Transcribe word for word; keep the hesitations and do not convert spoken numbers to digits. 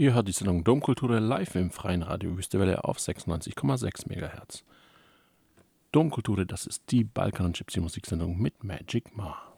Ihr hört die Sendung Domkultur live im freien Radio Wüstewelle auf sechsundneunzig Komma sechs Megahertz. Domkultur, das ist die Balkan- und Gypsy-Musiksendung mit Magic Ma.